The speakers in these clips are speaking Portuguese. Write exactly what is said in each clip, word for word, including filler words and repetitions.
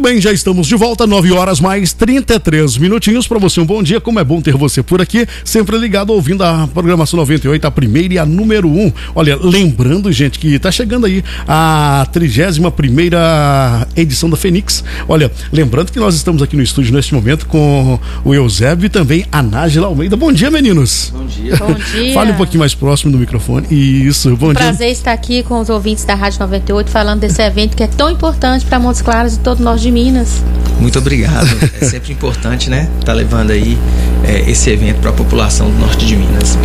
bem, já estamos de volta, nove horas mais trinta e três minutinhos para você. Um bom dia, como é bom ter você por aqui, sempre ligado, ouvindo a programação noventa e oito, a primeira e a número um. Olha, lembrando, gente, que tá chegando aí a trigésima primeira edição da Fenix. Olha, lembrando que nós estamos aqui no estúdio neste momento com o Eusébio e também a Nájila Almeida. Bom dia, meninos. Bom dia. Bom dia. Fale um pouquinho mais próximo do microfone. Isso, bom dia. Prazer estar aqui com os ouvintes da Rádio noventa e oito, falando desse evento que é tão importante para Montes Claros e todo o norte de Minas. Muito obrigado. É sempre importante, né? Tá levando aí é, esse evento para a população do norte de Minas.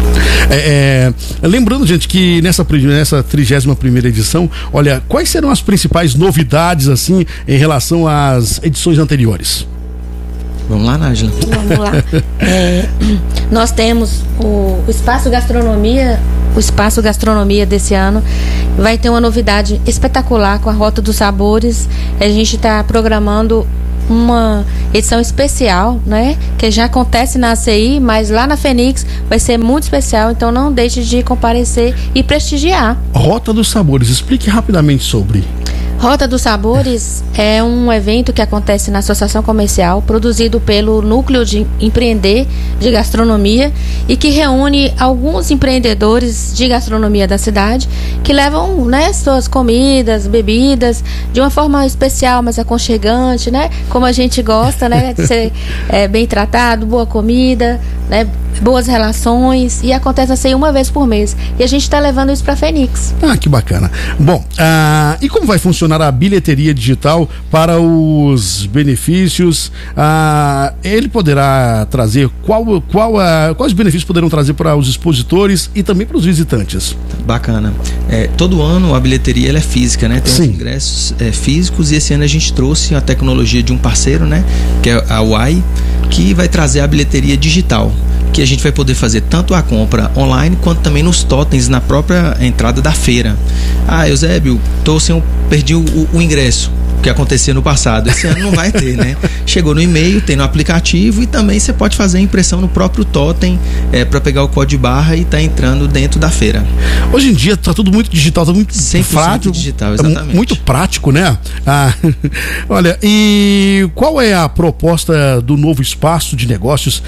É, é, lembrando, gente, que nessa, nessa trigésima primeira edição, olha, quais serão as principais novidades, assim, em relação às edições anteriores? Vamos lá, Nájila. Vamos lá. É, nós temos o, o Espaço Gastronomia, o Espaço Gastronomia desse ano vai ter uma novidade espetacular com a Rota dos Sabores. A gente está programando uma edição especial, né? Que já acontece na A C I, mas lá na Fenix vai ser muito especial, então não deixe de comparecer e prestigiar. Rota dos Sabores, explique rapidamente sobre. Rota dos Sabores é um evento que acontece na Associação Comercial, produzido pelo Núcleo de Empreender de Gastronomia e que reúne alguns empreendedores de gastronomia da cidade que levam, né, suas comidas, bebidas de uma forma especial, mais aconchegante, né? Como a gente gosta, né? De ser é, bem tratado, boa comida, né? Boas relações, e acontece assim uma vez por mês. E a gente está levando isso para a Fenix. Ah, que bacana. Bom, ah, e como vai funcionar a bilheteria digital para os benefícios? Ah, ele poderá trazer qual, qual, ah, quais benefícios poderão trazer para os expositores e também para os visitantes? Bacana. É, todo ano a bilheteria ela é física, né? Tem Sim. uns ingressos é, físicos, e esse ano a gente trouxe a tecnologia de um parceiro, né? Que é a Uai, que vai trazer a bilheteria digital, que a gente vai poder fazer tanto a compra online quanto também nos totens na própria entrada da feira. Ah, Eusébio, tô sem um, perdi o, o ingresso, que acontecia no passado. Esse ano não vai ter, né? Chegou no e-mail, tem no aplicativo, e também você pode fazer a impressão no próprio totem é, para pegar o código de barra e tá entrando dentro da feira. Hoje em dia tá tudo muito digital, tá muito prático, digital, exatamente. Muito prático, né? Ah, olha, e qual é a proposta do novo espaço de negócios?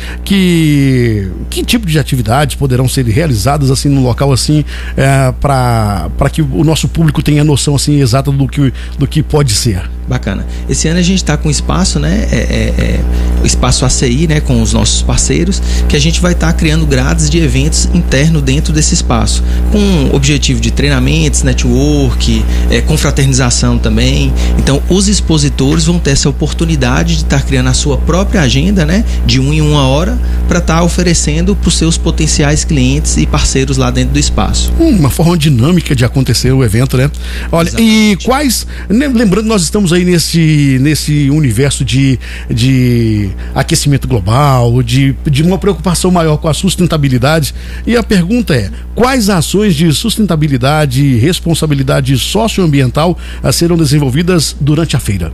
Que que tipo de atividades poderão ser realizadas assim no local assim é, para para que o nosso público tenha noção assim exata do que do que pode ser? Bacana. Esse ano a gente está com espaço, né? É, é, é, o espaço A C I, né? Com os nossos parceiros, que a gente vai estar tá criando grades de eventos interno dentro desse espaço, com objetivo de treinamentos, network, é, confraternização também. Então, os expositores vão ter essa oportunidade de estar tá criando a sua própria agenda, né? De um em uma hora, para estar tá oferecendo para os seus potenciais clientes e parceiros lá dentro do espaço. Uma forma dinâmica de acontecer o evento, né? Olha, Exatamente. E quais, lembrando, nós estamos aí nesse, nesse universo de, de aquecimento global, de, de uma preocupação maior com a sustentabilidade, e a pergunta é, quais ações de sustentabilidade e responsabilidade socioambiental serão desenvolvidas durante a feira?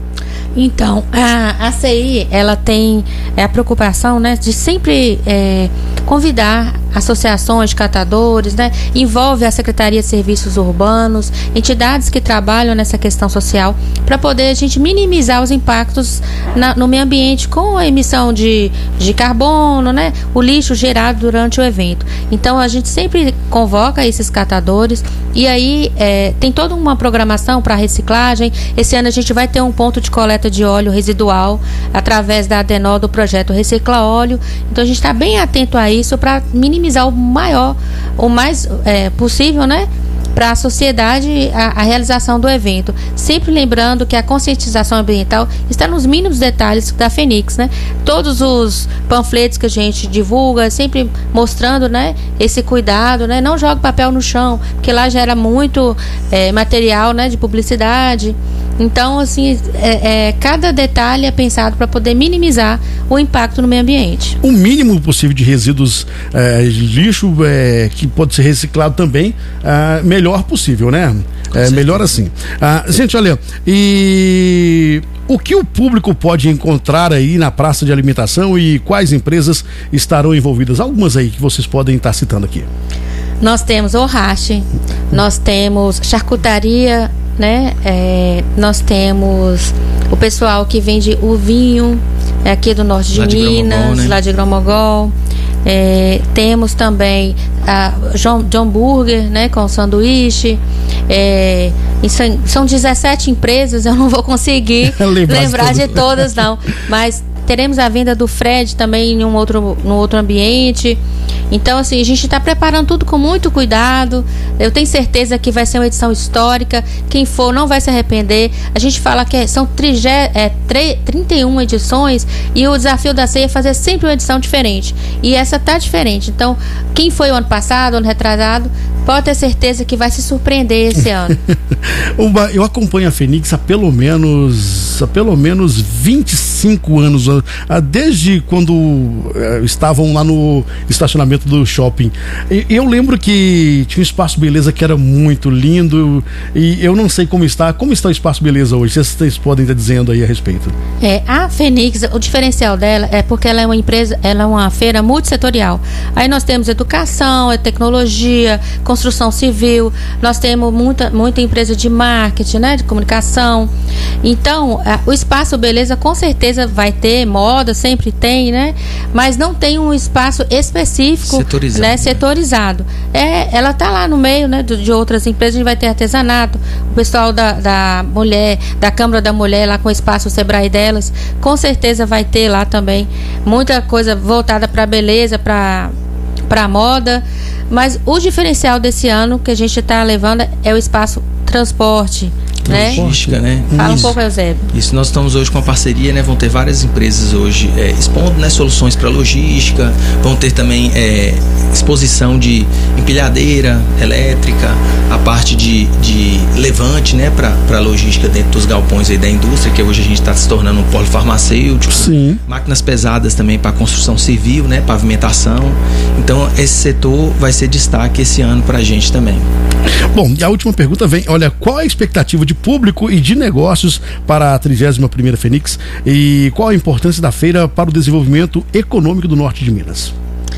Então, a A C I, ela tem é, a preocupação, né, de sempre é, convidar associações de catadores, né, envolve a Secretaria de Serviços Urbanos, entidades que trabalham nessa questão social, para poder a gente minimizar os impactos na, no meio ambiente com a emissão de, de carbono, né, o lixo gerado durante o evento. Então, a gente sempre convoca esses catadores, e aí é, tem toda uma programação para reciclagem. Esse ano a gente vai ter um ponto de coleta de óleo residual através da Adenol, do projeto Recicla Óleo. Então a gente está bem atento a isso para minimizar o maior, o mais é, possível, né, para a sociedade a, a realização do evento. Sempre lembrando que a conscientização ambiental está nos mínimos detalhes da Fenix, né? Todos os panfletos que a gente divulga, sempre mostrando, né, esse cuidado, né? Não jogue papel no chão, porque lá gera muito é, material, né, de publicidade. Então, assim, é, é, cada detalhe é pensado para poder minimizar o impacto no meio ambiente. O mínimo possível de resíduos é, de lixo é, que pode ser reciclado também, é, melhor possível, né? É, melhor assim. Ah, gente, olha, e o que o público pode encontrar aí na praça de alimentação e quais empresas estarão envolvidas? Algumas aí que vocês podem estar citando aqui. Nós temos Orrache, nós temos charcutaria, né? É, nós temos o pessoal que vende o vinho, é, aqui do norte de, de Minas, Gromogol, né? Lá de Gromogol. É, temos também a John, John Burger, né, com sanduíche. É, são, são dezessete empresas, eu não vou conseguir lembrar de, de todas, não. Mas teremos a venda do Fred também em um outro, no outro ambiente. Então, assim, a gente está preparando tudo com muito cuidado. Eu tenho certeza que vai ser uma edição histórica. Quem for não vai se arrepender. A gente fala que são é, trinta e uma edições e o desafio da ceia é fazer sempre uma edição diferente. E essa tá diferente. Então, quem foi o ano passado, ano retrasado, pode ter certeza que vai se surpreender esse ano. Eu acompanho a Fenix há pelo menos, há pelo menos vinte e cinco anos, desde quando estavam lá no estacionamento do shopping. Eu lembro que tinha um Espaço Beleza que era muito lindo e eu não sei como está. Como está o Espaço Beleza hoje? Vocês podem estar dizendo aí a respeito. É, a Fenix, o diferencial dela é porque ela é uma empresa, ela é uma feira multissetorial. Aí nós temos educação, tecnologia, construção civil, nós temos muita, muita empresa de marketing, né, de comunicação. Então, a, o Espaço Beleza com certeza vai ter moda, sempre tem, né? Mas não tem um espaço específico, setorizado, né, setorizado. É, ela tá lá no meio, né, de, de outras empresas. A gente vai ter artesanato, o pessoal da, da mulher, da Câmara da Mulher lá com o espaço Sebrae delas, com certeza vai ter lá também muita coisa voltada para beleza, para para moda. Mas o diferencial desse ano que a gente está levando é o espaço transporte, né? Logística, né? Fala Isso. um pouco, Eusébio. Isso, nós estamos hoje com uma parceria, né? Vão ter várias empresas hoje é, expondo, né, soluções para logística, vão ter também é, exposição de empilhadeira elétrica, a parte de, de levante, né, para logística dentro dos galpões aí da indústria, que hoje a gente está se tornando um polo farmacêutico. Sim. Máquinas pesadas também para construção civil, né, pavimentação. Então esse setor vai ser destaque esse ano para a gente também. Bom, e a última pergunta vem, olha, qual a expectativa de público e de negócios para a trigésima primeira Fenix e qual a importância da feira para o desenvolvimento econômico do norte de Minas?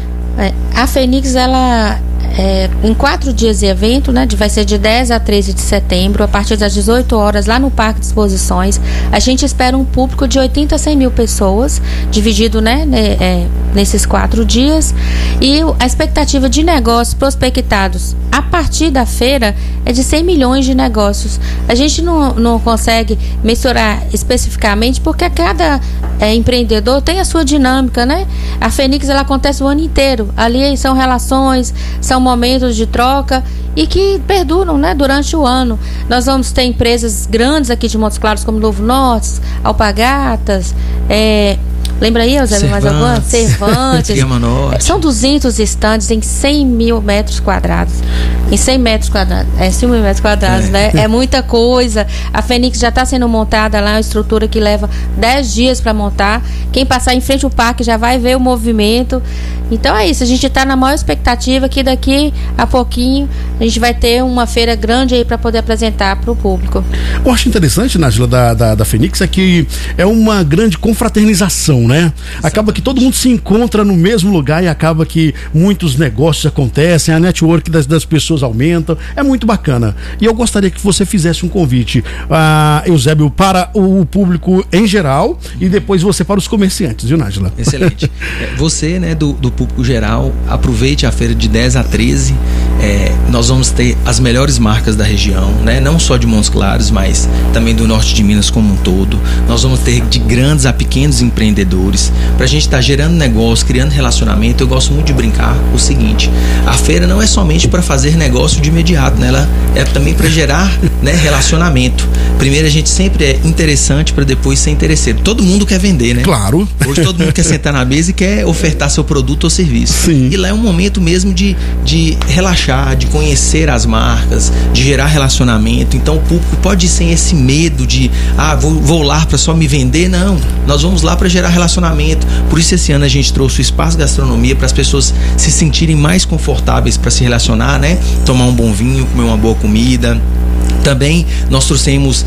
É, a Fenix, ela é, em quatro dias de evento, né, vai ser de dez a treze de setembro, a partir das dezoito horas, lá no Parque de Exposições. A gente espera um público de oitenta a cem mil pessoas, dividido, né, é, nesses quatro dias. E a expectativa de negócios prospectados a partir da feira é de cem milhões de negócios. A gente não, não consegue mensurar especificamente porque cada é, empreendedor tem a sua dinâmica, né? A Fenix, ela acontece o ano inteiro. Ali são relações, são momentos de troca e que perduram, né, durante o ano. Nós vamos ter empresas grandes aqui de Montes Claros, como Novo Norte, Alpagatas, é, lembra aí, Eusébio, mais alguma? Cervantes. São duzentos estandes em cem mil metros quadrados. Em cem metros quadrados. É, cem mil metros quadrados, é. né? É muita coisa. A Fenix já está sendo montada lá, uma estrutura que leva dez dias para montar. Quem passar em frente ao parque já vai ver o movimento. Então é isso, a gente está na maior expectativa que daqui a pouquinho a gente vai ter uma feira grande aí para poder apresentar para o público. Eu acho interessante, Nájila, da, da, da Fenix, é que é uma grande confraternização, né? Acaba que todo mundo se encontra no mesmo lugar e acaba que muitos negócios acontecem, a network das, das pessoas aumenta, é muito bacana. E eu gostaria que você fizesse um convite, uh, Eusébio, para o público em geral e depois você para os comerciantes, viu, Nájila? Excelente. Você, né, do, do público geral, aproveite a feira de dez a treze. É, nós vamos ter as melhores marcas da região, né? Não só de Montes Claros, mas também do norte de Minas como um todo. Nós vamos ter de grandes a pequenos empreendedores. Para a gente estar tá gerando negócio, criando relacionamento, eu gosto muito de brincar o seguinte: a feira não é somente para fazer negócio de imediato, né? Ela é também para gerar, né, relacionamento. Primeiro a gente sempre é interessante para depois ser interesseiro. Todo mundo quer vender, né? Claro. Hoje todo mundo quer sentar na mesa e quer ofertar seu produto ou serviço. Sim. E lá é um momento mesmo de, de relaxar, de conhecer as marcas, de gerar relacionamento. Então o público pode ir sem esse medo de, ah, vou, vou lá para só me vender. Não, nós vamos lá para gerar relacionamento. Por isso esse ano a gente trouxe o Espaço Gastronomia para as pessoas se sentirem mais confortáveis para se relacionar, né? Tomar um bom vinho, comer uma boa comida. Também nós trouxemos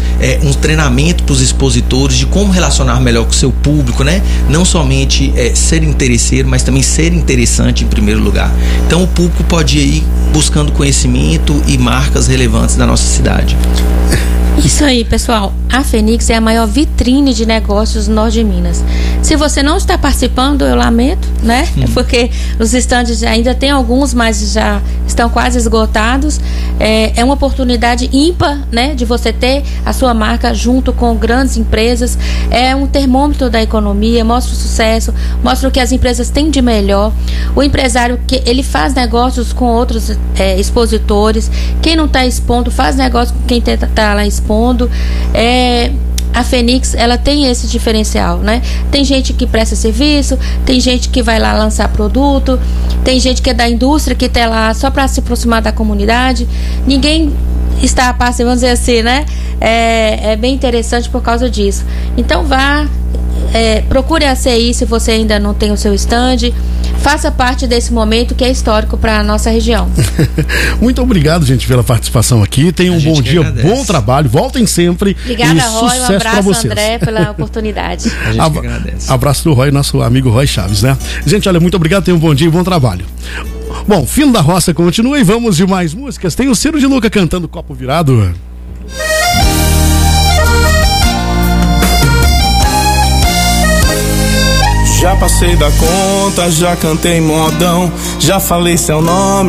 é, um treinamento para os expositores de como relacionar melhor com o seu público, né? Não somente é, ser interesseiro, mas também ser interessante em primeiro lugar. Então o público pode ir buscando conhecimento e marcas relevantes da nossa cidade. Isso aí, pessoal. A Fenix é a maior vitrine de negócios do norte de Minas. Se você não está participando, eu lamento, né? Hum. Porque os estandes ainda tem alguns, mas já estão quase esgotados. É, é uma oportunidade ímpar, né? De você ter a sua marca junto com grandes empresas. É um termômetro da economia, mostra o sucesso, mostra o que as empresas têm de melhor. O empresário, que ele faz negócios com outros é, expositores. Quem não está expondo, faz negócio com quem está lá expondo. É, a Fenix, ela tem esse diferencial, né? Tem gente que presta serviço, tem gente que vai lá lançar produto, tem gente que é da indústria, que está lá só para se aproximar da comunidade. Ninguém está a passe, vamos dizer assim, né? É, é bem interessante por causa disso. Então vá, é, procure a C I se você ainda não tem o seu stand. Faça parte desse momento que é histórico para a nossa região. Muito obrigado, gente, pela participação aqui. Tenham um bom dia, agradece. Bom trabalho. Voltem sempre. Obrigada, e Roy. Sucesso um abraço, vocês. André, pela oportunidade. A gente Ab- agradece. Abraço do Roy, nosso amigo Roy Chaves, né? Gente, olha, muito obrigado. Tenham um bom dia e bom trabalho. Bom, Fino da Roça continua e vamos de mais músicas. Tem o Ciro de Luca cantando Copo Virado. Já passei da conta, já cantei modão, já falei seu nome.